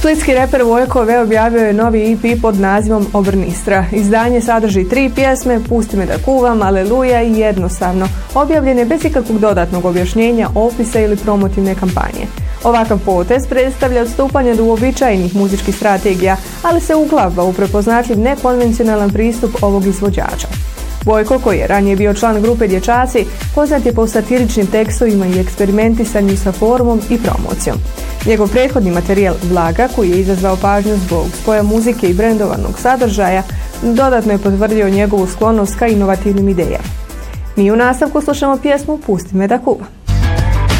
Splitski reper Vojko V objavio je novi EP pod nazivom Obrnistra. Izdanje sadrži 3 pjesme, Pusti me da kuvam, Aleluja i Jednostavno, objavljene bez ikakvog dodatnog objašnjenja, opisa ili promotivne kampanje. Ovakav potez predstavlja odstupanje od uobičajenih muzičkih strategija, ali se uklapa u prepoznatljiv nekonvencionalan pristup ovog izvođača. Vojko, koji je ranije bio član grupe Dječaci, poznat je po satiričnim tekstovima i eksperimentisanju sa formom i promocijom. Njegov prethodni materijal Vlaga, koji je izazvao pažnju zbog spoja muzike i brendovanog sadržaja, dodatno je potvrdio njegovu sklonost ka inovativnim idejama. Mi u nastavku slušamo pjesmu Pusti me da kuvam.